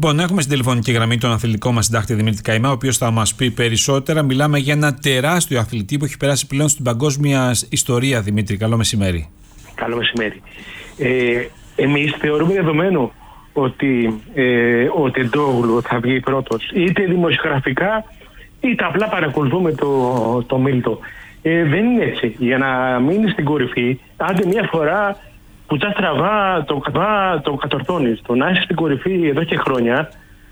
Λοιπόν, έχουμε στην τηλεφωνική γραμμή τον αθλητικό μας συντάκτη Δημήτρη Καϊμά, ο οποίος θα μας πει περισσότερα. Μιλάμε για ένα τεράστιο αθλητή που έχει περάσει πλέον στην παγκόσμια ιστορία. Δημήτρη, καλό μεσημέρι. Καλό μεσημέρι. Εμείς θεωρούμε δεδομένο ότι ο Τεντόγλου θα βγει πρώτος, είτε δημοσιογραφικά είτε απλά παρακολουθούμε το Μίλτο. Δεν είναι έτσι. Για να μείνει στην κορυφή, άντε μια φορά που τα στραβά το κατορθώνεις. Το να είσαι στην κορυφή εδώ και χρόνια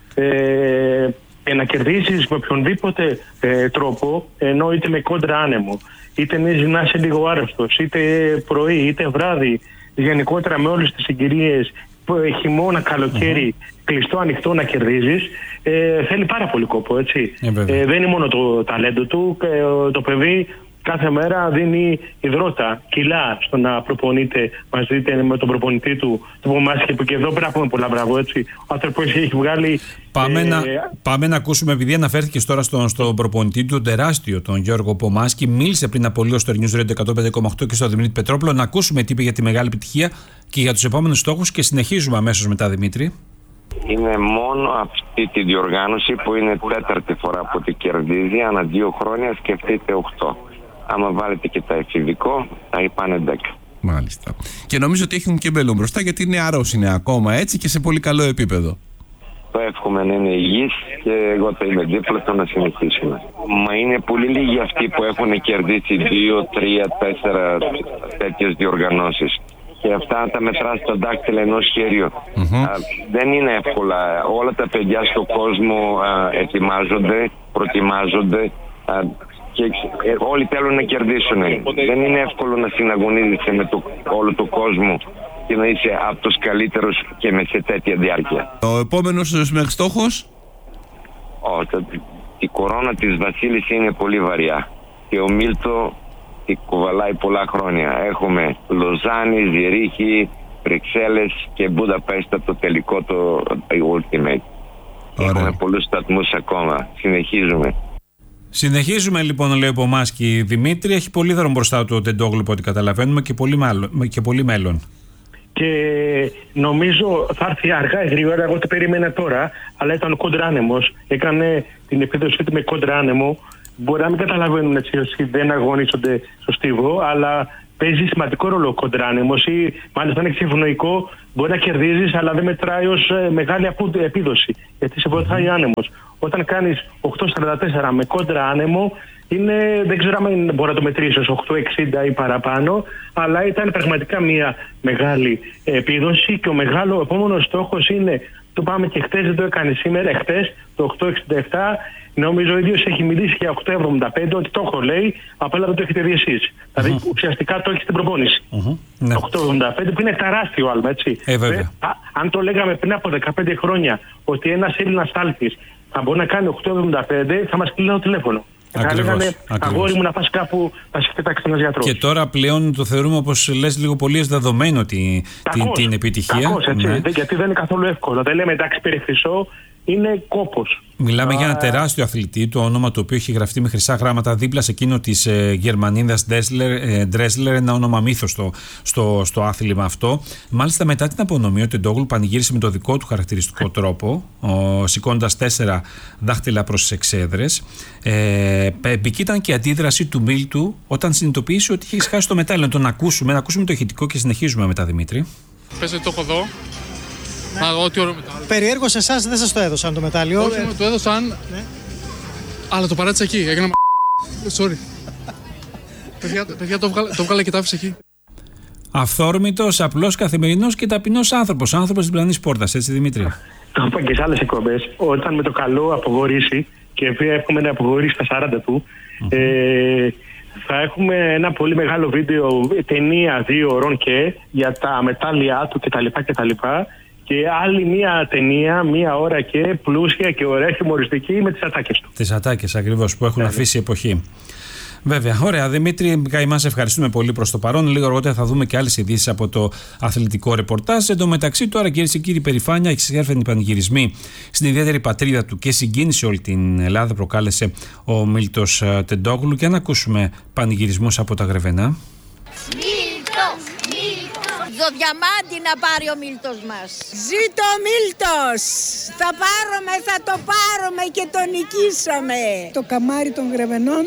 να κερδίσεις με οποιονδήποτε τρόπο, ενώ είτε με κόντρα άνεμο, είτε να είσαι λίγο άρρωστος, είτε πρωί, είτε βράδυ, γενικότερα με όλες τις συγκυρίες, χειμώνα, καλοκαίρι, κλειστό, ανοιχτό, να κερδίζεις, θέλει πάρα πολύ κόπο, έτσι. Δεν είναι μόνο το ταλέντο του, το παιδί κάθε μέρα δίνει υδρότα, κιλά στο να προπονείται μαζί με τον προπονητή του, το Πομάσκι, που και εδώ πρέπει να πούμε πολλά μπράβο, έτσι. Ο άνθρωπος έχει βγάλει. Πάμε να ακούσουμε, επειδή αναφέρθηκες τώρα στον προπονητή του, τεράστιο, τον Γιώργο Πομάσκι. Μίλησε πριν από λίγο στο News Radio 105,8 και στο Δημήτρη Πετρόπουλο. Να ακούσουμε τι είπε για τη μεγάλη επιτυχία και για τους επόμενους στόχους και συνεχίζουμε αμέσως μετά, Δημήτρη. Είναι μόνο αυτή τη διοργάνωση που είναι τέταρτη φορά που τη κερδίζει, ανά 2 χρόνια σκεφτείτε 8. Άμα βάλετε και τα εφηβικό, θα πάνε 10. Μάλιστα. Και νομίζω ότι έχουν και μέλλον μπροστά, γιατί νεαρός είναι ακόμα, έτσι, και σε πολύ καλό επίπεδο. Το εύχομαι να είναι υγιής και εγώ θα είμαι δίπλα του να συνεχίσουμε. Μα είναι πολύ λίγοι αυτοί που έχουν κερδίσει 2, 3, 4 τέτοιες διοργανώσεις. Και αυτά τα μετράς στο δάκτυλο ενός χέριου. Δεν είναι εύκολα. Όλα τα παιδιά στον κόσμο ετοιμάζονται, προετοιμάζονται. Και όλοι θέλουν να κερδίσουν. Δεν είναι εύκολο να συναγωνίζεσαι με όλο τον κόσμο και να είσαι από τους καλύτερους και με σε τέτοια διάρκεια. Ο επόμενος μέχρι στόχος? Η κορώνα της Βασίλης είναι πολύ βαριά και ο Μίλτο τη κουβαλάει πολλά χρόνια. Έχουμε Λοζάνη, Ζηρίχη, Βρυξέλλες και Μπουδαπέστα, το τελικό, το Ultimate. Έχουμε πολλούς σταθμούς ακόμα. Συνεχίζουμε λοιπόν, λέει ο Πομάσκι. Δημήτρη, έχει πολύ δρόμο μπροστά του ο Τεντόγλου, από ό,τι καταλαβαίνουμε, και πολύ μέλλον. Και νομίζω θα έρθει αργά ή γρήγορα. Εγώ το περίμενα τώρα, αλλά ήταν ο κόντρα άνεμος. Έκανε την επίδοση του με κόντρα άνεμο. Μπορεί να μην καταλαβαίνουν έτσι όσοι δεν αγωνίζονται στο στίβο, αλλά παίζει σημαντικό ρόλο ο κόντρα άνεμος, ή μάλιστα είναι ευνοϊκό. Μπορεί να κερδίζεις, αλλά δεν μετράει ως μεγάλη επίδοση, γιατί σε βοηθάει άνεμος. Όταν κάνεις 8.44 με κόντρα άνεμο, δεν ξέρω αν μπορεί να το μετρήσει ως 8.60 ή παραπάνω, αλλά ήταν πραγματικά μια μεγάλη επίδοση και ο επόμενος στόχος είναι, το πάμε και χτες, δεν το έκανε σήμερα, χτες το 8.67, νομίζω ο ίδιος έχει μιλήσει για 8.75, ότι το έχω, λέει, απλά δεν το έχετε δει εσείς. Δηλαδή ουσιαστικά το έχει στην προπόνηση. 8.75 που είναι τεράστιο άλμα, έτσι. Αν το λέγαμε πριν από 15 χρόνια ότι ένας Έλληνας άλφης θα μπορεί να κάνει 8.75, θα μας κλείνει το τηλέφωνο. Θα λέγανε, αγόρι μου, να πας κάπου να σε κοιτάξει ένας γιατρός. Και τώρα πλέον το θεωρούμε, όπως λες, λίγο πολύ δεδομένο την επιτυχία. Κακώς, έτσι, γιατί δεν είναι καθόλου εύκολο. Δεν λέμε εντάξει, περιφρυσό, είναι κόπος. Μιλάμε για ένα τεράστιο αθλητή, το όνομα του οποίου έχει γραφτεί με χρυσά γράμματα δίπλα σε εκείνο της Γερμανίδας Ντρέσλερ, ένα όνομα μύθος στο άθλημα αυτό. Μάλιστα, μετά την απονομή, ο Τεντόγλου πανηγύρισε με το δικό του χαρακτηριστικό τρόπο, σηκώνοντας 4 δάχτυλα προς τις εξέδρες. Επική ήταν και η αντίδραση του Μίλτου όταν συνειδητοποίησε ότι είχε χάσει το μετάλλιο. Να ακούσουμε το ηχητικό και συνεχίζουμε μετά, Δημήτρη. Πες ότι το έχω εδώ. Ό,τι ωραίο μετάλλιο. Περιέργω σε εσάς δεν σας το έδωσαν το μετάλλιο. Όχι, μου το έδωσαν. Ναι. Αλλά το παράτησα εκεί. Έκανα sorry. Παιδιά, το βγάλε και το άφησε εκεί. Αυθόρμητος, απλός, καθημερινός και ταπεινός άνθρωπος. Άνθρωπος διπλανής πόρτας, έτσι, Δημήτρη. Το είπα και σε άλλες εκπομπές. Όταν με το καλό απογορήσει, και εύχομαι να απογορήσει στα 40 του, θα έχουμε ένα πολύ μεγάλο βίντεο, ταινία 2 ώρων και για τα μετάλλια του κτλ. Και άλλη μια ταινία, 1 ώρα και πλούσια και ωραία χιουμοριστική με τις ατάκες του. Τις ατάκες ακριβώς που έχουν αφήσει εποχή. Βέβαια, ωραία. Δημήτρη Καϊμά, σε ευχαριστούμε πολύ προς το παρόν. Λίγο αργότερα θα δούμε και άλλες ειδήσεις από το αθλητικό ρεπορτάζ. Εν τω μεταξύ, τώρα, κυρίες και κύριοι, περηφάνεια, εξέρφαινοι πανηγυρισμοί στην ιδιαίτερη πατρίδα του και συγκίνηση όλη την Ελλάδα προκάλεσε ο Μίλτος Τεντόγλου. Και να ακούσουμε πανηγυρισμούς από τα Γρεβενά. Μίλτος, το διαμάντι να πάρει ο Μίλτος μας. Ζήτω ο Μίλτος! Θα το πάρουμε και το νικήσαμε. Το καμάρι των Γρεβενών.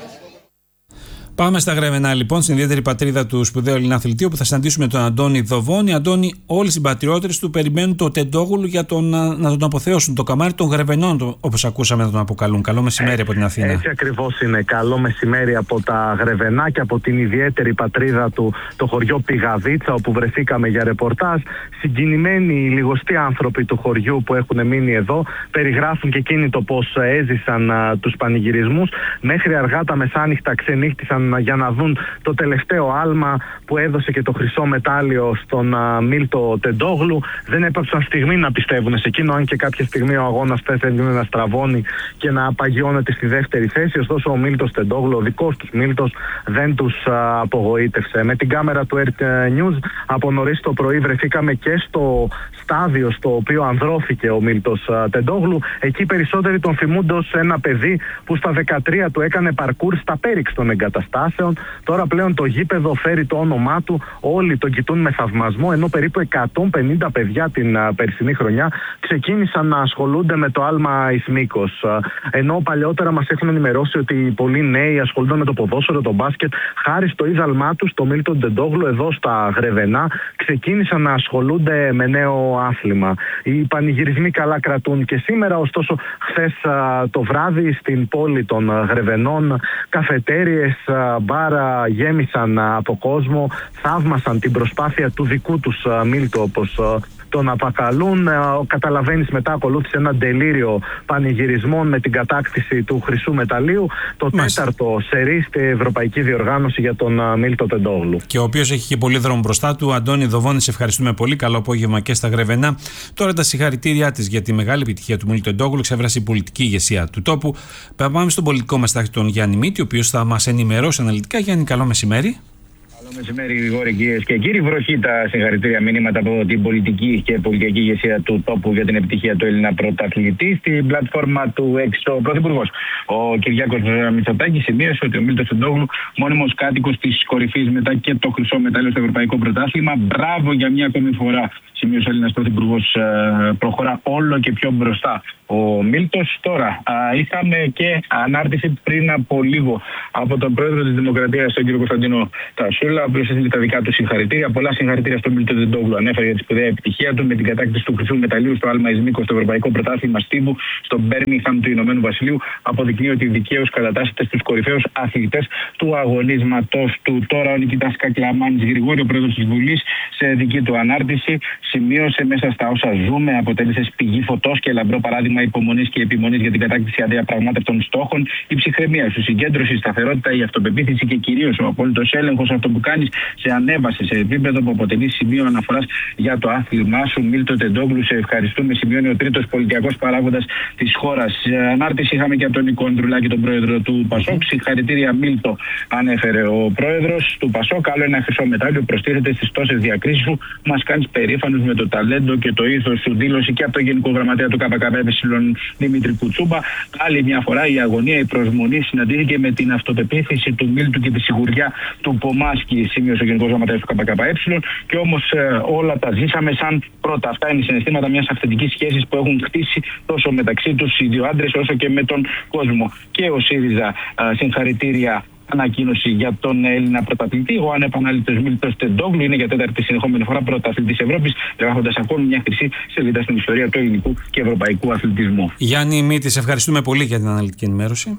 Πάμε στα Γρεβενά λοιπόν, στην ιδιαίτερη πατρίδα του σπουδαίου Έλληνα αθλητή, όπου θα συναντήσουμε τον Αντώνη Δοβόνη. Αντώνη, όλοι οι συμπατριώτες του περιμένουν το Τεντόγλου για να τον αποθεώσουν. Το καμάρι των Γρεβενών, όπως ακούσαμε να τον αποκαλούν. Καλό μεσημέρι από την Αθήνα. Έτσι ακριβώς είναι. Καλό μεσημέρι από τα Γρεβενά και από την ιδιαίτερη πατρίδα του, το χωριό Πηγαδίτσα, όπου βρεθήκαμε για ρεπορτάζ. Συγκινημένοι οι λιγοστοί άνθρωποι του χωριού που έχουν μείνει εδώ περιγράφουν και εκείνοι το πώς έζησαν τους πανηγυρισμούς. Μέχρι αργά τα μεσάνυχτα ξενύχτησαν για να δουν το τελευταίο άλμα που έδωσε και το χρυσό μετάλλιο στον Μίλτο Τεντόγλου. Δεν έπαψαν στιγμή να πιστεύουν σε εκείνο, αν και κάποια στιγμή ο αγώνας έδινε να στραβώνει και να απαγιώνεται στη δεύτερη θέση. Ωστόσο ο Μίλτος Τεντόγλου, ο δικός τους Μίλτος, δεν τους απογοήτευσε. Με την κάμερα του Earth News από νωρίς το πρωί βρεθήκαμε και στο στάδιο στο οποίο ανδρώθηκε ο Μίλτος Τεντόγλου. Εκεί περισσότεροι τον θυμούνται ως ένα παιδί που στα 13 του έκανε παρκούρ στα πέριξ των εγκαταστάσεων. Τώρα πλέον το γήπεδο φέρει το όνομά του, όλοι τον κοιτούν με θαυμασμό, ενώ περίπου 150 παιδιά την περσινή χρονιά ξεκίνησαν να ασχολούνται με το άλμα εις μήκος. Ενώ παλαιότερα μας έχουν ενημερώσει ότι πολλοί νέοι ασχολούνται με το ποδόσφαιρο, το μπάσκετ, χάρη στο ίδαλμά του, το Μίλτον Τεντόγλου, εδώ στα Γρεβενά, ξεκίνησαν να ασχολούνται με νέο άθλημα. Οι πανηγυρισμοί καλά κρατούν και σήμερα, ωστόσο χθες το βράδυ στην πόλη των Γρεβενών, καφετέριες, μπάρα γέμισαν από κόσμο, θαύμασαν την προσπάθεια του δικού τους Μίλτο, όπως τον αποκαλούν. Καταλαβαίνεις, μετά ακολούθησε ένα τελείριο πανηγυρισμών με την κατάκτηση του χρυσού μεταλλίου, το τέταρτο σερί στη ευρωπαϊκή διοργάνωση για τον Μίλτο Τεντόγλου. Και ο οποίος έχει και πολύ δρόμο μπροστά του. Αντώνη Δοβόνη, σε ευχαριστούμε πολύ. Καλό απόγευμα και στα Γρεβενά. Τώρα τα συγχαρητήριά της για τη μεγάλη επιτυχία του Μίλτο Τεντόγλου εξέφρασε η πολιτική ηγεσία του τόπου. Πάμε στον πολιτικό μας τάχτη, τον Γιάννη Μήτη, ο οποίος θα μας ενημερώσει αναλυτικά. Γιάννη, καλό μεσημέρι. Μεσημέρι, Γρηγόρη, κυρίες και κύριοι. Βροχή τα συγχαρητήρια μηνύματα από την πολιτική και πολιτική ηγεσία του τόπου για την επιτυχία του Έλληνα πρωταθλητή. Στην πλατφόρμα του ο Πρωθυπουργός, ο Κυριάκος Μητσοτάκης, σημείωσε ότι ο Μίλτος Τεντόγλου, μόνιμος κάτοικος της κορυφής μετά και το χρυσό μετάλλιο στο Ευρωπαϊκό Πρωτάθλημα. Μπράβο για μια ακόμη φορά, σημείωσε ο Έλληνας Πρωθυπουργός. Προχωρά όλο και πιο μπροστά ο Μίλτος. Τώρα, είχαμε και ανάρτηση πριν από λίγο από τον πρόεδρο της Δημοκρατίας, τον κύριο Κωνσταντίνο Τασούλα, ο οποίος έστειλε τα δικά του συγχαρητήρια. Πολλά συγχαρητήρια στον Μίλτο Τεντόγλου. Ανέφερε για τη σπουδαία επιτυχία του με την κατάκτηση του χρυσού μεταλλίου στο άλμα εις μήκος στο Ευρωπαϊκό Πρωτάθλημα Στίβου στο Μπέρμιγχαμ του Ηνωμένου Βασιλείου. Αποδεικνύει ότι δικαίως κατατάσσεται στους κορυφαίους αθλητές του αγωνίσματος του. Τώρα ο Νικητάς Κακλαμάνης Γρηγόρη, ο πρόεδρος της Βουλής, σε δική του ανάρτηση, σημείωσε μέσα στα όσα ζούμε, αποτέλεσε πηγή φωτός και λαμπρό παράδειγμα υπομονής και επιμονής για την κατάκτηση αδιαπραγμάτευτων στόχων. Η ψυχραιμία σου, συγκέντρωση, η σταθερότητα, η αυτοπεποίθηση και κυρίως ο απόλυτος έλεγχος, αυτό που κάνεις, σε ανέβαση, σε επίπεδο που αποτελεί σημείο αναφοράς για το άθλημά σου. Μίλτο Τεντόγλου, σε ευχαριστούμε, σημειώνει ο τρίτος πολιτιακός παράγοντας της χώρας. Ανάρτηση είχαμε και από τον Νίκο Ανδρουλάκη, τον πρόεδρο του Πασόκ. Συγχαρητήρια, Μίλτο, ανέφερε ο πρόεδρος του Πασόκ. Άλλο ένα χρυσό μετάλλιο προστίθεται στις τόσες διακρίσεις σου. Μας κάνεις περήφανους με το ταλέντο και το ήθος σου, δήλωση και από τον Γενικό Γραμματέα του ΚΚΕ, Δημήτρη Κουτσούμπα. Άλλη μια φορά η αγωνία, η προσμονή συναντήθηκε με την αυτοπεποίθηση του Μίλτου και τη σιγουριά του Πομάσκη, σημείωσε ο Γενικός Γραμματέας του ΚΚΕ. Και όμως όλα τα ζήσαμε σαν πρώτα. Αυτά είναι συναισθήματα μιας αυθεντικής σχέσης που έχουν χτίσει τόσο μεταξύ τους οι δύο άντρες όσο και με τον κόσμο. Και ο ΣΥΡΙΖΑ, συγχαρητήρια, ανακοίνωση για τον Έλληνα πρωταθλητή. Ο ανεπανάληπτος Μίλτος Τεντόγλου είναι για τέταρτη συνεχόμενη φορά πρωταθλητής Ευρώπης, γράφοντας ακόμη μια χρυσή σελίδα στην ιστορία του ελληνικού και ευρωπαϊκού αθλητισμού. Γιάννη Μήτη, σε ευχαριστούμε πολύ για την αναλυτική ενημέρωση.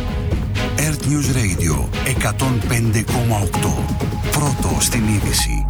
Earth News Radio 105,8. Πρώτο στην είδηση.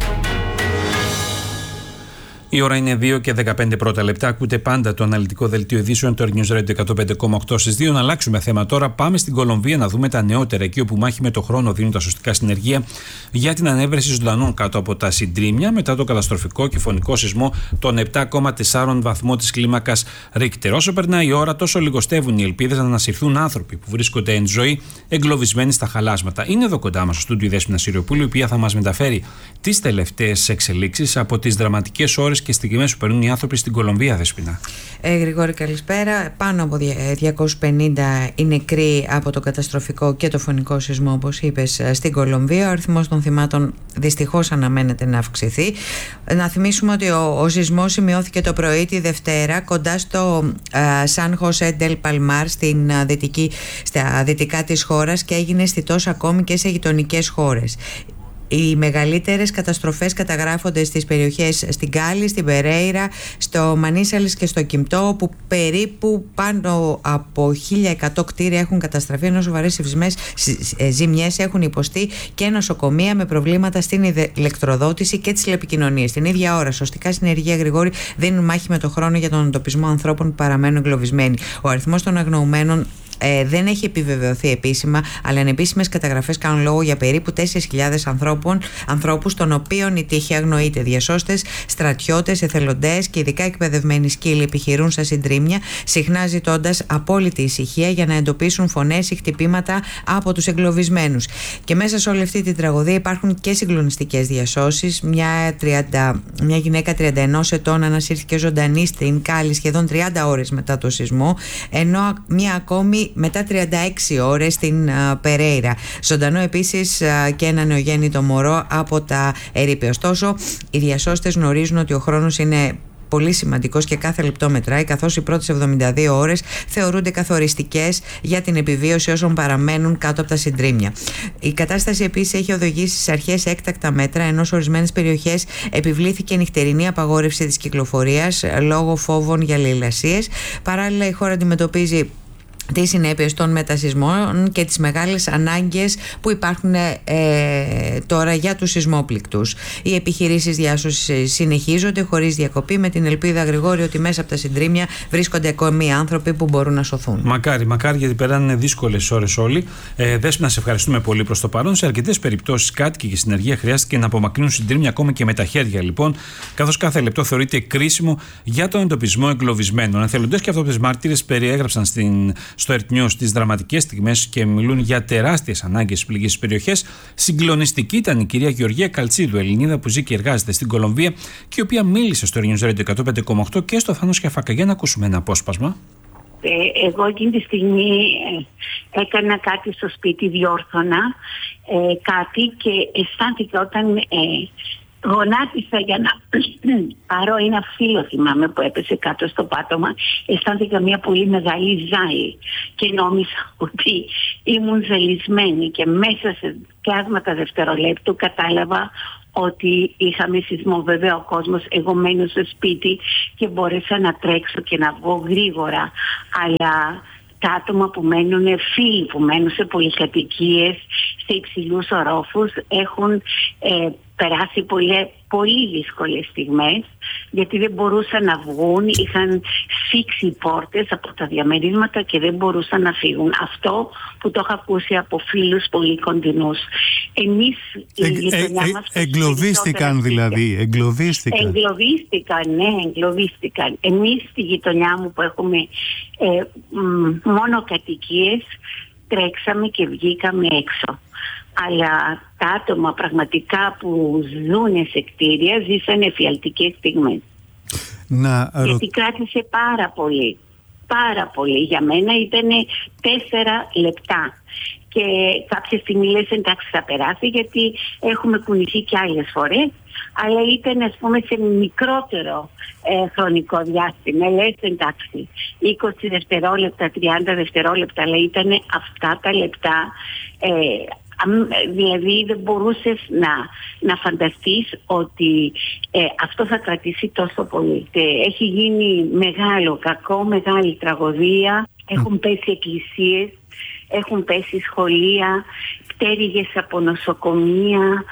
Η ώρα είναι 2 και 15 πρώτα λεπτά. Ακούτε πάντα το αναλυτικό δελτίο ειδήσεων του Earth News Radio 105,8 στις 2. Να αλλάξουμε θέμα τώρα. Πάμε στην Κολομβία να δούμε τα νεότερα. Εκεί όπου μάχη με το χρόνο δίνουν τα σωστικά συνεργεία για την ανέβρεση ζωντανών κάτω από τα συντρίμμια μετά το καταστροφικό και φωνικό σεισμό των 7,4 βαθμών της κλίμακας Ρίχτερ. Όσο περνάει η ώρα, τόσο λιγοστεύουν οι ελπίδες να ανασυρθούν άνθρωποι που βρίσκονται εν ζωή εγκλωβισμένοι στα χαλάσματα. Είναι εδώ κοντά μας στο στούντιο η Δέσποινα Συριοπούλου, η οποία θα μας μεταφέρει τις τελευταίες εξελίξεις από τις δραματικές ώρες και στιγμές που περνούν οι άνθρωποι στην Κολομβία, Δεσπινά. Γρηγόρη, καλησπέρα. Πάνω από 250 οι νεκροί από το καταστροφικό και το φωνικό σεισμό, όπως είπες, στην Κολομβία. Ο αριθμός των θυμάτων δυστυχώς αναμένεται να αυξηθεί. Να θυμίσουμε ότι ο σεισμός σημειώθηκε το πρωί τη Δευτέρα κοντά στο Σαν Χωσέ ντελ Παλμάρ στα δυτικά της χώρας και έγινε αισθητός ακόμη και σε γειτονικές χώρες. Οι μεγαλύτερες καταστροφές καταγράφονται στις περιοχές στην Κάλι, στην Περέιρα, στο Μανίσαλις και στο Κιμπτό, όπου περίπου πάνω από 1.100 κτίρια έχουν καταστραφεί, ενώ σοβαρές ζημιές έχουν υποστεί και νοσοκομεία με προβλήματα στην ηλεκτροδότηση και τις τηλεπικοινωνίες. Την ίδια ώρα, σωστικά συνεργεία, Γρηγόρη, δίνουν μάχη με το χρόνο για τον εντοπισμό ανθρώπων που παραμένουν εγκλωβισμένοι. Ο αριθμός των αγνοουμένων δεν έχει επιβεβαιωθεί επίσημα, αλλά ανεπίσημες καταγραφές κάνουν λόγο για περίπου 4.000 ανθρώπους, των οποίων η τύχη αγνοείται. Διασώστες, στρατιώτες, εθελοντές και ειδικά εκπαιδευμένοι σκύλοι επιχειρούν στα συντρίμμια, συχνά ζητώντας απόλυτη ησυχία για να εντοπίσουν φωνές ή χτυπήματα από τους εγκλωβισμένους. Και μέσα σε όλη αυτή την τραγωδία υπάρχουν και συγκλονιστικές διασώσεις. Μια γυναίκα 31 ετών ανασύρθηκε ζωντανή στην Κάλι σχεδόν 30 ώρες μετά το σεισμό, ενώ μια ακόμη μετά 36 ώρες στην Περέιρα. Ζωντανό επίσης και ένα νεογέννητο μωρό από τα ερείπη. Ωστόσο, οι διασώστες γνωρίζουν ότι ο χρόνος είναι πολύ σημαντικός και κάθε λεπτό μετράει, καθώς οι πρώτες 72 ώρες θεωρούνται καθοριστικές για την επιβίωση όσων παραμένουν κάτω από τα συντρίμμια. Η κατάσταση επίσης έχει οδηγήσει στις αρχές έκτακτα μέτρα, ενώ σε ορισμένες περιοχές επιβλήθηκε νυχτερινή απαγόρευση της κυκλοφορίας λόγω φόβων για λαιλασίες. Παράλληλα, η χώρα αντιμετωπίζει τις συνέπειες των μετασεισμών και τις μεγάλες ανάγκες που υπάρχουν τώρα για τους σεισμόπληκτους. Οι επιχειρήσεις διάσωσης συνεχίζονται χωρίς διακοπή, με την ελπίδα, Γρηγόρη, ότι μέσα από τα συντρίμμια βρίσκονται ακόμη άνθρωποι που μπορούν να σωθούν. Μακάρι, γιατί περνάνε δύσκολες ώρες όλοι. Δέσποινα, σε ευχαριστούμε πολύ προς το παρόν. Σε αρκετές περιπτώσεις κάτοικοι και συνεργεία χρειάστηκε να απομακρύνουν συντρίμμια ακόμα και με τα χέρια, λοιπόν, καθώς κάθε λεπτό θεωρείται κρίσιμο για τον εντοπισμό εγκλωβισμένων. Εθελοντές και αυτόπτες μάρτυρες περιέγραψαν στο Earth News τις δραματικές στιγμές και μιλούν για τεράστιες ανάγκες στις πληγείς περιοχές. Συγκλονιστική ήταν η κυρία Γεωργία Καλτσίδου, Ελληνίδα που ζει και εργάζεται στην Κολομβία και η οποία μίλησε στο News Radio 105,8 και στο Θάνο Σκιαφάκα. Για να ακούσουμε ένα απόσπασμα. Εγώ εκείνη τη στιγμή έκανα κάτι στο σπίτι, διόρθωνα κάτι και αισθάνθηκα όταν γονάτισα για να πάρω ένα φύλλο, θυμάμαι, που έπεσε κάτω στο πάτωμα. Αισθάνθηκα μια πολύ μεγάλη ζάλη και νόμιζα ότι ήμουν ζαλισμένη και μέσα σε κλάσματα δευτερολέπτου κατάλαβα ότι είχαμε σεισμό. Βέβαια ο κόσμος, εγώ μένω στο σπίτι και μπόρεσα να τρέξω και να βγω γρήγορα, αλλά τα άτομα που μένουν, φίλοι που μένουν σε πολυκατοικίες, σε υψηλούς ορόφους, έχουν περάσει πολύ δύσκολες στιγμές, γιατί δεν μπορούσαν να βγουν, είχαν σφίξει πόρτες από τα διαμερίσματα και δεν μπορούσαν να φύγουν. Αυτό που το έχω ακούσει από φίλους πολύ κοντινούς. Εμείς η γειτονιά μας... Εγκλωβίστηκαν δηλαδή, εγκλωβίστηκαν. Εγκλωβίστηκαν. Εμείς στη γειτονιά μου που έχουμε μόνο κατοικίες, τρέξαμε και βγήκαμε έξω. Αλλά τα άτομα πραγματικά που ζουν σε κτίρια ζήσαν εφιαλτικές στιγμές. Γιατί κράτησε πάρα πολύ. Για μένα ήταν 4 λεπτά. Και κάποια στιγμή λες εντάξει θα περάσει, γιατί έχουμε κουνηθεί και άλλες φορές, αλλά ήταν ας πούμε σε μικρότερο χρονικό διάστημα. Λες εντάξει 20 δευτερόλεπτα, 30 δευτερόλεπτα, αλλά ήταν αυτά τα λεπτά. Δηλαδή δεν μπορούσες να φανταστείς ότι αυτό θα κρατήσει τόσο πολύ. Έχει γίνει μεγάλο κακό, μεγάλη τραγωδία. Έχουν πέσει εκκλησίες, έχουν πέσει σχολεία, πτέρυγες από νοσοκομεία.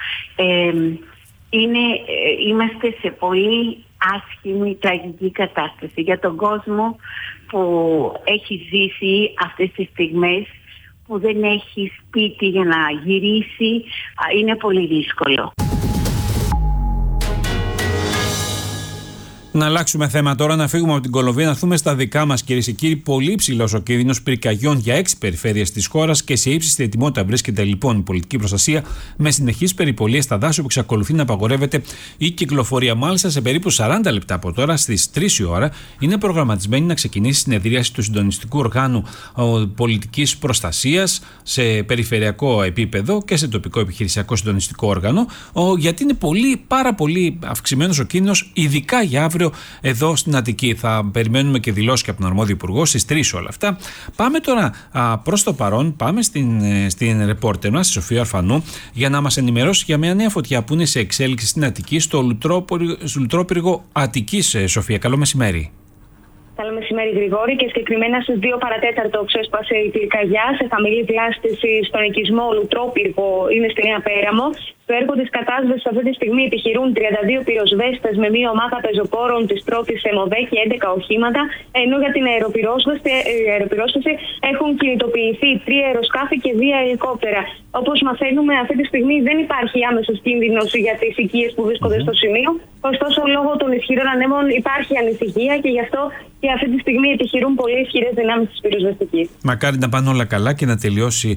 Είμαστε σε πολύ άσχημη, τραγική κατάσταση για τον κόσμο που έχει ζήσει αυτές τις στιγμές, που δεν έχει σπίτι για να γυρίσει. Είναι πολύ δύσκολο. Να αλλάξουμε θέμα τώρα, να φύγουμε από την Κολομβία, να έρθουμε στα δικά μας, κυρίες και κύριοι. Πολύ ψηλός ο κίνδυνος πυρκαγιών για 6 περιφέρειες της χώρας και σε ύψιστη ετοιμότητα βρίσκεται λοιπόν η πολιτική προστασία, με συνεχείς περιπολίες στα δάση, όπου εξακολουθεί να απαγορεύεται η κυκλοφορία. Μάλιστα, σε περίπου 40 λεπτά από τώρα, στις 3 η ώρα, είναι προγραμματισμένη να ξεκινήσει η συνεδρίαση του συντονιστικού οργάνου πολιτικής προστασίας σε περιφερειακό επίπεδο και σε τοπικό επιχειρησιακό συντονιστικό όργανο, γιατί είναι πάρα πολύ αυξημένος ο κίνδυνος, ειδικά για αύριο εδώ στην Αττική. Θα περιμένουμε και δηλώσεις και από τον αρμόδιο υπουργό στις 3 όλα αυτά. Πάμε τώρα προς το παρόν, πάμε στην ρεπόρτερ μας, τη Σοφία Ορφανού, για να μας ενημερώσει για μια νέα φωτιά που είναι σε εξέλιξη στην Αττική, στο λουτρόπυργο Αττικής. Σοφία, καλό μεσημέρι. Καλό μεσημέρι, Γρηγόρη, και συγκεκριμένα στις 2 παρατέταρτο ξέσπασε η πυρκαγιά σε χαμηλή διάσταση στον οικισμό Λουτρόπυργο, είναι στη Νέα Πέραμο. Στο έργο της κατάσβεσης αυτή τη στιγμή επιχειρούν 32 πυροσβέστες με μία ομάδα πεζοπόρων της πρώτης ΕΜΟΔΕ και 11 οχήματα, ενώ για την αεροπυρόσβεση έχουν κινητοποιηθεί 3 αεροσκάφη και 2 ελικόπτερα. Όπως μαθαίνουμε, αυτή τη στιγμή δεν υπάρχει άμεσος κίνδυνος για τις οικίες που βρίσκονται στο σημείο. Ωστόσο, λόγω των ισχυρών ανέμων υπάρχει ανησυχία και γι' αυτό και αυτή τη στιγμή επιχειρούν πολύ ισχυρές δυνάμεις της πυροσβεστικής. Μακάρι να πάνε όλα καλά και να τελειώσει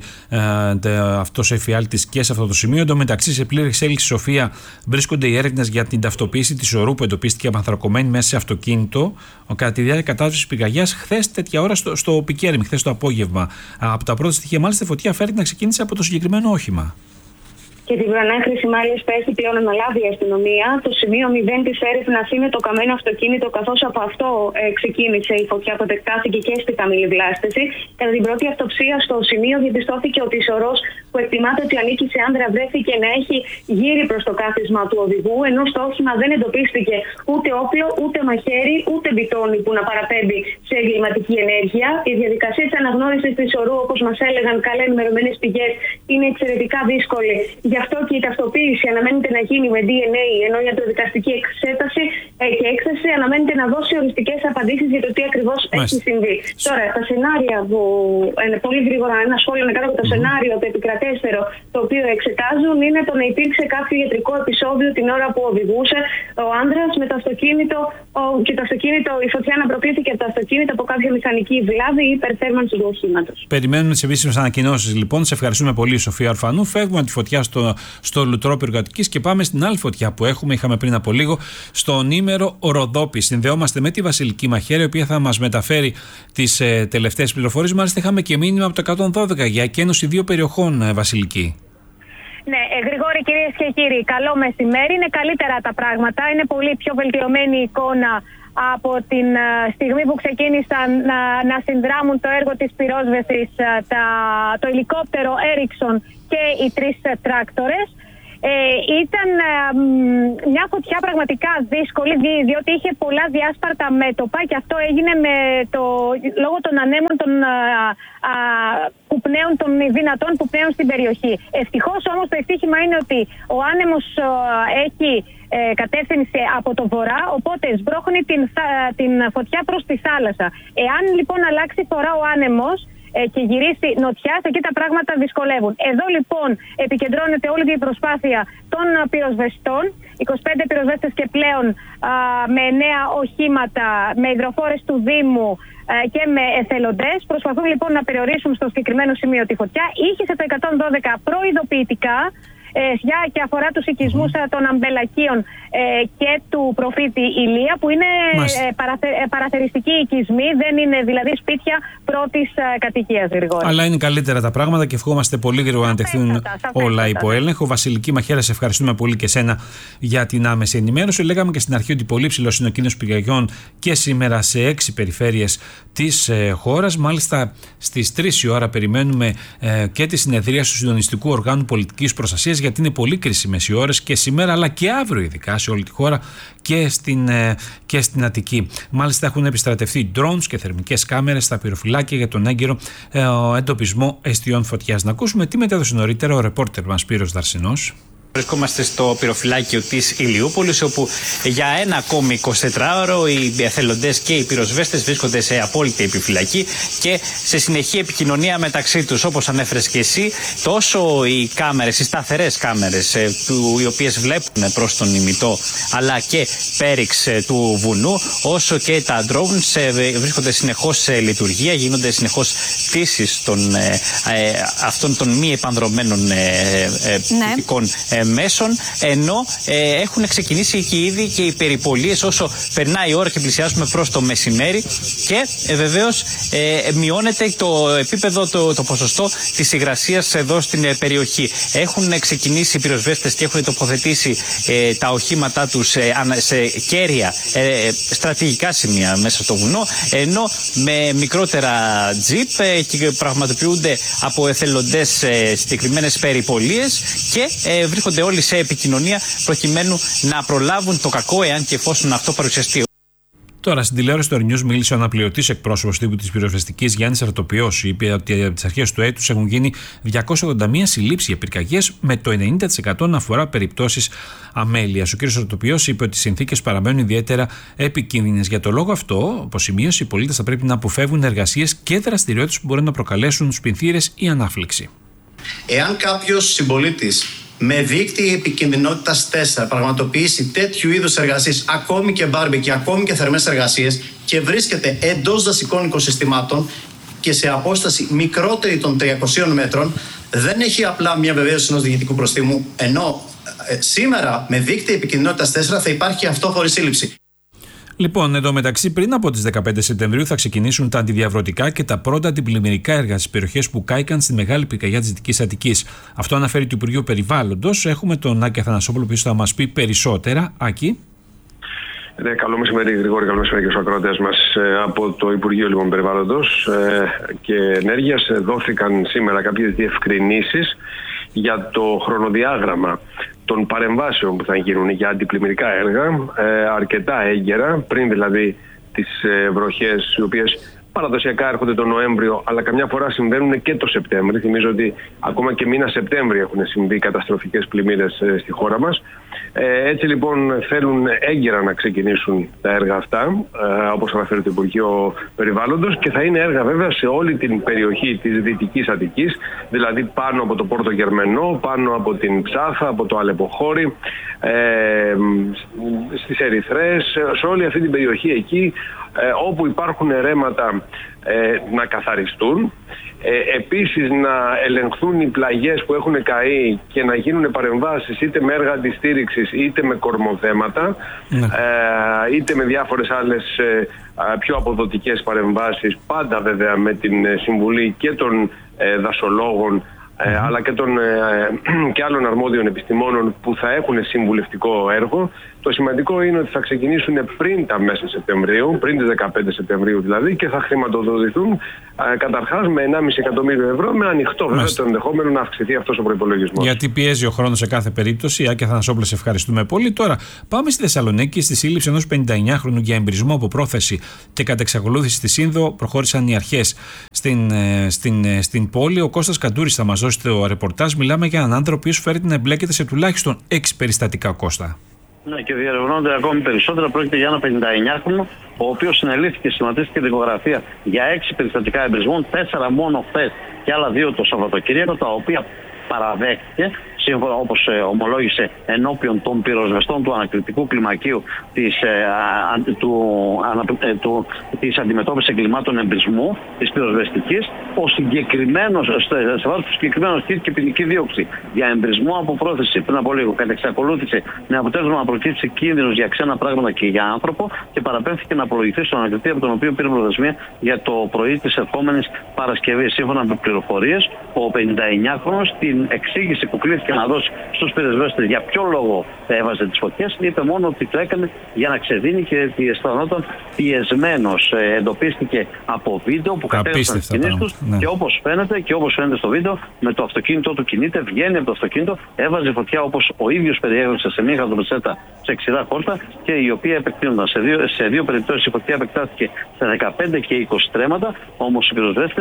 αυτός ο εφιάλτης και σε αυτό το σημείο. Εν τω μεταξύ, σε πλήρη εξέλιξη, Σοφία, βρίσκονται οι έρευνες για την ταυτοποίηση της ορού που εντοπίστηκε απανθρακωμένη μέσα σε αυτοκίνητο κατά τη διάρκεια κατάσβεσης πυρκαγιάς χθες τέτοια ώρα στο Πικέρμι, χθες το απόγευμα. Από τα πρώτα στοιχεία, μάλιστα, η φωτιά φέρεται να ξεκίνησε από το συγκεκριμένο όχημα. Και την προανάκριση μάλιστα έχει πλέον αναλάβει η αστυνομία. Το σημείο 0 της έρευνας είναι το καμένο αυτοκίνητο, καθώς από αυτό ξεκίνησε η φωτιά που επεκτάθηκε και στη χαμηλή διάσταση. Κατά την πρώτη αυτοψία στο σημείο διαπιστώθηκε ότι η σωρός που εκτιμάται ότι ανήκει σε άντρα βρέθηκε να έχει γύρει προς το κάθισμα του οδηγού, ενώ στο όχημα δεν εντοπίστηκε ούτε όπλο, ούτε μαχαίρι, ούτε μπιτόνι που να παραπέμπει σε εγκληματική ενέργεια. Η διαδικασία της αναγνώρισης της ορού, όπως μας έλεγαν καλά ενημερωμένες πηγές, είναι εξαιρετικά δύσκολη. Γι' αυτό και η ταυτοποίηση αναμένεται να γίνει με DNA, ενώ η ιατροδικαστική εξέταση και έκθεση αναμένεται να δώσει οριστικές απαντήσεις για το τι ακριβώς έχει συμβεί. Τώρα, τα σενάρια που πολύ γρήγορα ένα σχόλιο να κάνω για το σενάριο, το επικρατέστερο, το οποίο εξετάζουν, είναι το να υπήρξε κάποιο ιατρικό επεισόδιο την ώρα που οδηγούσε ο άνδρας με το αυτοκίνητο και το αυτοκίνητο, η φωτιά να προκλήθηκε από το αυτοκίνητο από κάποια μηχανική βλάβη ή υπερθέρμανση του οχήματος. Περιμένουμε τις επίσημες ανακοινώσεις λοιπόν. Σε ευχαριστούμε πολύ, Σοφία Ορφανού. Φεύγουμε από τη φωτιά στο Λουτρόπυργο Αττικής και πάμε στην άλλη φωτιά που είχαμε πριν από λίγο, στον Ήμερο Ροδόπη. Συνδεόμαστε με τη Βασιλική Μαχαίρη, η οποία θα μας μεταφέρει τις τελευταίες πληροφορίες. Μάλιστα, είχαμε και μήνυμα από το 112 για εκένωση 2 περιοχών, Βασιλική. Ναι, Γρηγόρη, κυρίες και κύριοι, καλό μεσημέρι. Είναι καλύτερα τα πράγματα. Είναι πολύ πιο βελτιωμένη η εικόνα από την στιγμή που ξεκίνησαν να συνδράμουν το έργο της πυρόσβεσης το ελικόπτερο Ericsson και οι 3 τράκτορες. Ήταν μια φωτιά πραγματικά δύσκολη, διότι είχε πολλά διάσπαρτα μέτωπα και αυτό έγινε λόγω των ανέμων των κουπνέων, των δυνατών που πνέουν στην περιοχή. Ευτυχώς όμως το ευτύχημα είναι ότι ο άνεμος έχει κατεύθυνση από το βορρά, οπότε σμπρώχνει την φωτιά προς τη θάλασσα. Εάν λοιπόν αλλάξει φορά ο άνεμος και γυρίσει νοτιάς, εκεί τα πράγματα δυσκολεύουν. Εδώ λοιπόν επικεντρώνεται όλη η προσπάθεια των πυροσβεστών, 25 πυροσβέστες και πλέον με 9 οχήματα, με υδροφόρες του Δήμου και με εθελοντές. Προσπαθούν λοιπόν να περιορίσουν στο συγκεκριμένο σημείο τη φωτιά. Είχε το 112 προειδοποιητικά και αφορά τους οικισμούς των αμπελακίων και του προφήτη Ηλία, που είναι παραθεριστικοί οικισμοί, δεν είναι δηλαδή σπίτια πρώτης κατοικίας, Γρηγόρη. Αλλά είναι καλύτερα τα πράγματα και ευχόμαστε πολύ γρήγορα να τεχθούν όλα υπό έλεγχο. Βασιλική Μαχαίρα, σε ευχαριστούμε πολύ και σένα για την άμεση ενημέρωση. Λέγαμε και στην αρχή ότι πολύ ψηλός είναι ο κίνδυνος πυρκαγιών και σήμερα σε 6 περιφέρειες της χώρας. Μάλιστα στις 3 η ώρα περιμένουμε και τη συνεδρία του Συντονιστικού Οργάνου Πολιτικής Προστασίας, γιατί είναι πολύ κρίσιμες οι ώρες και σήμερα αλλά και αύριο, ειδικά σε όλη τη χώρα και στην Αττική. Μάλιστα έχουν επιστρατευτεί drones και θερμικές κάμερες στα πυροφυλάκια για τον έγκαιρο εντοπισμό εστιών φωτιάς. Να ακούσουμε τι μετέδωσε νωρίτερα ο ρεπόρτερ μας Σπύρος Δαρσινός. Βρισκόμαστε στο πυροφυλάκιο της Ηλιούπολης, όπου για ένα ακόμη 24ωρο οι εθελοντές και οι πυροσβέστες βρίσκονται σε απόλυτη επιφυλακή και σε συνεχή επικοινωνία μεταξύ τους. Όπως ανέφερες και εσύ, τόσο οι κάμερες, οι σταθερές κάμερες, οι οποίες βλέπουν προς τον ημιτό αλλά και πέριξ του βουνού, όσο και τα drones βρίσκονται συνεχώς σε λειτουργία, γίνονται συνεχώς πτήσεις αυτών των μη επανδρομένων πυρηνικών μέσων, ενώ έχουν ξεκινήσει και ήδη και οι περιπολίες όσο περνάει η ώρα και πλησιάζουμε προς το μεσημέρι και βεβαίως μειώνεται το επίπεδο, το ποσοστό της υγρασίας εδώ στην περιοχή. Έχουν ξεκινήσει οι πυροσβέστες και έχουν τοποθετήσει τα οχήματά τους σε κέρια στρατηγικά σημεία μέσα στο βουνό, ενώ με μικρότερα τζιπ πραγματοποιούνται από εθελοντές συγκεκριμένες περιπολίες και βρίσκονται όλοι σε επικοινωνία προκειμένου να προλάβουν το κακό, εάν και εφόσον αυτό παρουσιαστεί. Τώρα, στην τηλεόραση του News μίλησε ο αναπληρωτής εκπρόσωπος τύπου της πυροσβεστικής Γιάννης Αρτοπιός. Είπε ότι από τις αρχές του έτους έχουν γίνει 281 συλλήψεις για πυρκαγιές, με το 90% να αφορά περιπτώσεις αμέλειας. Ο κ. Αρτοπιός είπε ότι οι συνθήκες παραμένουν ιδιαίτερα επικίνδυνες. Για το λόγο αυτό, όπως σημείωσε, οι πολίτες θα πρέπει να αποφεύγουν εργασίες και δραστηριότητες που μπορούν να προκαλέσουν σπινθήρες ή ανάφλεξη. Εάν κάποιος συμπολίτης με δείκτη επικινδυνότητας 4 πραγματοποιήσει τέτοιου είδους εργασίες, ακόμη και μπάρμπεκι, ακόμη και θερμές εργασίες, και βρίσκεται εντός δασικών οικοσυστημάτων και σε απόσταση μικρότερη των 300 μέτρων, δεν έχει απλά μια βεβαίωση ενός διοικητικού προστίμου, ενώ σήμερα με δείκτη επικινδυνότητας 4 θα υπάρχει αυτό χωρίς σύλληψη. Λοιπόν, εδώ μεταξύ, πριν από τις 15 Σεπτεμβρίου θα ξεκινήσουν τα αντιδιαβρωτικά και τα πρώτα αντιπλημμυρικά έργα στις περιοχές που κάηκαν στη μεγάλη πυρκαγιά της Δυτικής Αττικής. Αυτό αναφέρει το Υπουργείο Περιβάλλοντος. Έχουμε τον Άκη Αθανασόπουλο που θα μας πει περισσότερα. Άκη. Καλό μεσημέρι, Γρηγόρη, καλό μεσημέρι και στους ακροατές μας. Από το Υπουργείο Περιβάλλοντος και Ενέργειας δόθηκαν σήμερα κάποιες διευκρινήσεις για το χρονοδιάγραμμα των παρεμβάσεων που θα γίνουν για αντιπλημμυρικά έργα, αρκετά έγκαιρα, πριν δηλαδή τις βροχές, οι οποίες παραδοσιακά έρχονται τον Νοέμβριο, αλλά καμιά φορά συμβαίνουν και το Σεπτέμβριο. Θυμίζω ότι ακόμα και μήνα Σεπτέμβριο έχουν συμβεί καταστροφικές πλημμύρες στη χώρα μας. Έτσι λοιπόν θέλουν έγκαιρα να ξεκινήσουν τα έργα αυτά, όπως αναφέρει το Υπουργείο Περιβάλλοντος, και θα είναι έργα βέβαια σε όλη την περιοχή της Δυτικής Αττικής, δηλαδή πάνω από το Πόρτο Γερμενό, πάνω από την Ψάθα, από το Αλεποχώρι, στις Ερυθρές, σε όλη αυτή την περιοχή εκεί όπου υπάρχουν ρέματα να καθαριστούν. Επίσης να ελεγχθούν οι πλαγιές που έχουν καεί και να γίνουν παρεμβάσεις είτε με έργα αντιστήριξης είτε με κορμοθέματα, είτε με διάφορες άλλες πιο αποδοτικές παρεμβάσεις, πάντα βέβαια με την συμβουλή και των δασολόγων αλλά και άλλων αρμόδιων επιστημόνων που θα έχουν συμβουλευτικό έργο. Το σημαντικό είναι ότι θα ξεκινήσουν πριν τα μέσα Σεπτεμβρίου, πριν τις 15 Σεπτεμβρίου δηλαδή, και θα χρηματοδοτηθούν καταρχάς με 1,5 εκατομμύριο ευρώ, με ανοιχτό βέβαια το ενδεχόμενο να αυξηθεί αυτός ο προϋπολογισμός. Γιατί πιέζει ο χρόνος σε κάθε περίπτωση. Άκη Αθανασόπουλε, σε ευχαριστούμε πολύ. Τώρα πάμε στη Θεσσαλονίκη. Στη σύλληψη ενός 59χρονου για εμπειρισμό από πρόθεση και κατ' εξακολούθηση στη Σύνδο προχώρησαν οι αρχές. Στην πόλη, ο Κώστας Καντούρης θα μας δώσει το ρεπορτάζ. Μιλάμε για έναν άνθρωπο που φέρεται να εμπλέκεται σε τουλάχιστον 6 περιστατικά, Κώστα. Ναι, και διερευνώνται ακόμη περισσότερα. Πρόκειται για ένα 59χρονο, ο οποίος συνελήφθηκε, σχηματίστηκε δικογραφία για 6 περιστατικά εμπειρισμών, 4 μόνο χθες και άλλα 2 το Σαββατοκύριακο, τα οποία παραδέχτηκε, σύμφωνα όπως ομολόγησε ενώπιον των πυροσβεστών του ανακριτικού κλιμακίου της αντιμετώπισης εγκλημάτων εμπειρισμού της πυροσβεστικής, ο συγκεκριμένος, σε βάση του συγκεκριμένου και ποινική δίωξη για εμπειρισμό από πρόθεση πριν από λίγο, κατά εξακολούθηση με αποτέλεσμα να προκύψει κίνδυνος για ξένα πράγματα και για άνθρωπο, και παραπέμφθηκε να απολογηθεί στον ανακριτή, από τον οποίο πήρε προθεσμία για το πρωί της ερχόμενης Παρασκευής. Σύμφωνα με πληροφορίες, ο 59χρονος την εξήγηση που κλήθηκε να δώσει στους πυροσβέστες για ποιο λόγο έβαζε τις φωτιές, είπε μόνο ότι το έκανε για να ξεδίνει και ότι αισθανόταν πιεσμένος. Εντοπίστηκε από βίντεο που κατέβασαν τις κινήσεις τους, και όπως φαίνεται στο βίντεο, με το αυτοκίνητό του κινείται, βγαίνει από το αυτοκίνητο, έβαζε φωτιά όπως ο ίδιος περιέγραψε σε μια γαδοπετσέτα σε ξηρά χόρτα, και η οποία επεκτείνονταν. Σε δύο περιπτώσεις η φωτιά επεκτάθηκε σε 15 και 20 στρέμματα, όμως οι πυροσβέστες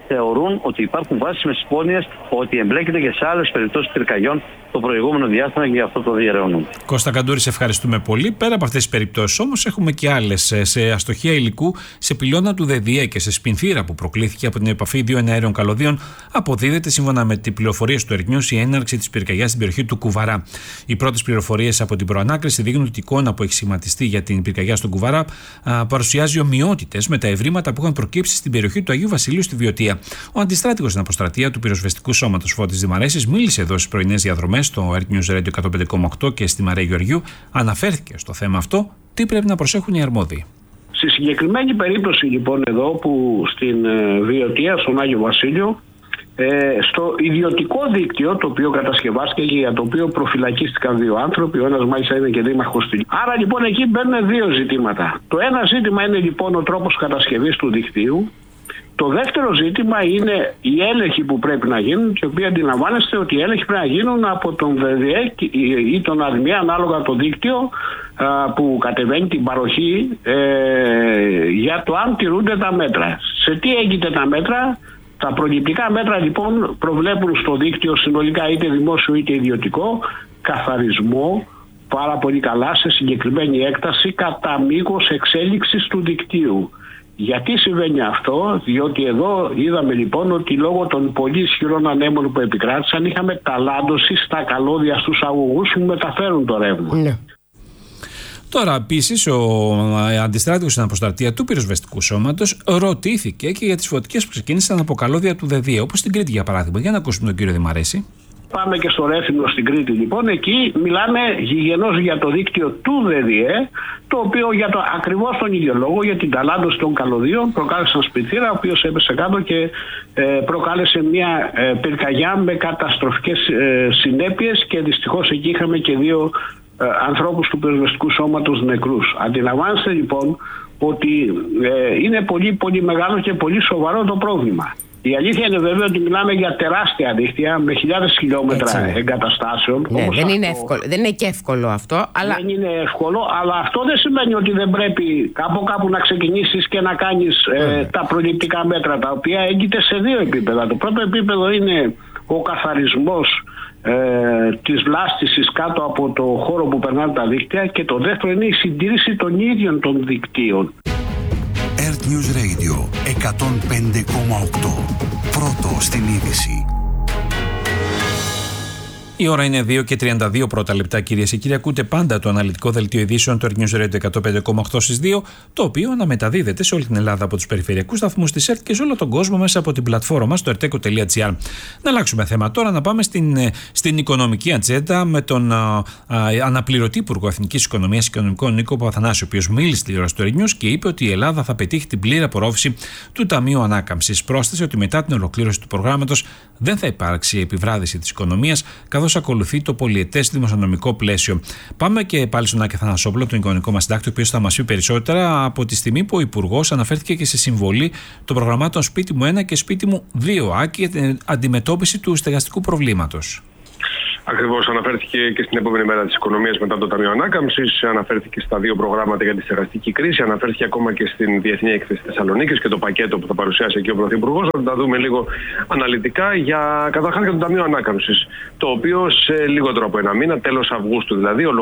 θεωρούν ότι υπάρχουν βάσιμες υπόνοιες ότι εμπλέκεται και σε άλλες περιπτώσεις πυρκαγιών το προηγούμενο διάστημα και γι' αυτό το διερευνούν. Κώστα Καντούρη, σε ευχαριστούμε πολύ. Πέρα από αυτές τις περιπτώσεις όμως, έχουμε και άλλες. Σε αστοχία υλικού, σε πυλώνα του ΔΔΕ και σε σπινθήρα που προκλήθηκε από την επαφή δύο εναέριων καλωδίων, αποδίδεται σύμφωνα με τις πληροφορίες του Earth News η έναρξη της πυρκαγιάς στην περιοχή του Κουβαρά. Οι πρώτες πληροφορίες από την προανάκριση δείχνουν ότι η εικόνα που έχει σχηματιστεί για την πυρκαγιά στον Κουβαρά παρουσιάζει ομοιότητες με τα ευρήματα που είχαν προκύψει στην περιοχή του Αγίου Βασιλείου στη Βιωτία. Ο αντιστράτηγος στην αποστρατεία του πυροσβεστικού σώματος Φώτης Δημαρέσης μίλησε εδώ στις πρωινές διαδρομές στο Earth News Radio 105,8 και στη Μαρία Γεωργιού. Αναφέρθηκε στο θέμα αυτό, τι πρέπει να προσέχουν οι αρμόδιοι. Στη συγκεκριμένη περίπτωση λοιπόν εδώ που στην Βιωτία, στον Άγιο Βασίλειο, στο ιδιωτικό δίκτυο το οποίο κατασκευάστηκε και για το οποίο προφυλακίστηκαν δύο άνθρωποι, ο ένας μάλιστα είναι και δήμαρχος του. Άρα λοιπόν εκεί μπαίνουν δύο ζητήματα. Το ένα ζήτημα είναι λοιπόν ο τρόπος κατασκευής του δικτύου. Το δεύτερο ζήτημα είναι οι έλεγχοι που πρέπει να γίνουν, και οι οποίοι αντιλαμβάνεστε ότι οι έλεγχοι πρέπει να γίνουν από τον ΔΔΕ ή τον ΑΔΜΙ, ανάλογα το δίκτυο που κατεβαίνει την παροχή, για το αν τηρούνται τα μέτρα. Σε τι έγκυται τα μέτρα? Τα προληπτικά μέτρα λοιπόν προβλέπουν στο δίκτυο συνολικά, είτε δημόσιο είτε ιδιωτικό, καθαρισμό πάρα πολύ καλά σε συγκεκριμένη έκταση κατά μήκος εξέλιξης του δικτύου. Γιατί συμβαίνει αυτό? Διότι εδώ είδαμε λοιπόν ότι λόγω των πολύ ισχυρών ανέμων που επικράτησαν είχαμε ταλάντωση στα καλώδια στους αγωγούς που μεταφέρουν το ρεύμα. Ναι. Τώρα, επίσης, ο αντιστράτηγος στην αποστρατεία του πυροσβεστικού σώματος ρωτήθηκε και για τις φωτικές που ξεκίνησαν από καλώδια του ΔΔΕ, όπως στην Κρήτη για παράδειγμα. Για να ακούσουμε τον κύριο Δημαρέση. Πάμε και στο Ρέθυμνο στην Κρήτη λοιπόν. Εκεί μιλάμε γηγενώς για το δίκτυο του ΔΔΕ, το οποίο για ακριβώς τον ίδιο λόγο, για την ταλάντωση των καλωδίων, προκάλεσε ένα σπιθήρα ο οποίος έπεσε κάτω και προκάλεσε μια πυρκαγιά με καταστροφικές συνέπειες, και δυστυχώς εκεί είχαμε και δύο ανθρώπους του πυροσβεστικού σώματος νεκρούς. Αντιλαμβάνεστε λοιπόν ότι είναι πολύ πολύ μεγάλο και πολύ σοβαρό το πρόβλημα. Η αλήθεια είναι βέβαια ότι μιλάμε για τεράστια δίκτυα με χιλιάδες χιλιόμετρα εγκαταστάσεων. Ναι, δεν είναι και εύκολο αυτό. Αλλά... Δεν είναι εύκολο, αλλά αυτό δεν σημαίνει ότι δεν πρέπει κάπου να ξεκινήσεις και να κάνεις τα προληπτικά μέτρα, τα οποία έγκυται σε δύο επίπεδα. Το πρώτο επίπεδο είναι ο καθαρισμός της βλάστησης κάτω από το χώρο που περνάνε τα δίκτυα, και το δεύτερο είναι η συντήρηση των ίδιων των δικτύων. Earth News Radio 105,8. Πρώτο στην είδηση. Η ώρα είναι 2 και 32 πρώτα λεπτά, κυρίες και κύριοι. Ακούτε πάντα το αναλυτικό δελτίο ειδήσεων του Earth News Radio 105,8 στις 2, το οποίο αναμεταδίδεται σε όλη την Ελλάδα από τους περιφερειακούς σταθμούς της ΕΡΤ και σε όλο τον κόσμο μέσα από την πλατφόρμα μας στο erteco.gr. Να αλλάξουμε θέμα τώρα, να πάμε στην οικονομική ατζέντα με τον αναπληρωτή Υπουργό Εθνικής Οικονομίας και Οικονομικών Νίκο Παπαθανάση, ο οποίος μίλησε στη τηλεόραση του Earth News και είπε ότι η Ελλάδα θα πετύχει την πλήρη απορρόφηση του Ταμείου Ανάκαμψης. Πρόσθεσε ότι μετά την ολοκλήρωση του προγράμματος δεν θα υπάρξει επιβράδυση της οικονομίας, καθώς ακολουθεί το πολυετές δημοσιονομικό πλαίσιο. Πάμε και πάλι στον Άκη Θανασόπουλο, τον οικονομικό μας συντάκτη, ο οποίος θα μας πει περισσότερα, από τη στιγμή που ο Υπουργός αναφέρθηκε και σε συμβολή των προγραμμάτων Σπίτι μου 1 και Σπίτι μου 2, Άκη, για την αντιμετώπιση του στεγαστικού προβλήματος. Ακριβώς, αναφέρθηκε και στην επόμενη μέρα της οικονομίας μετά το Ταμείο Ανάκαμψης, αναφέρθηκε στα δύο προγράμματα για τη στεγαστική κρίση, αναφέρθηκε ακόμα και στην Διεθνή Έκθεση Θεσσαλονίκης και το πακέτο που θα παρουσιάσει εκεί ο Πρωθυπουργός. Θα τα δούμε λίγο αναλυτικά. Καταρχάς για το Ταμείο Ανάκαμψης, το οποίο σε λιγότερο από ένα μήνα, τέλος Αυγούστου δηλαδή,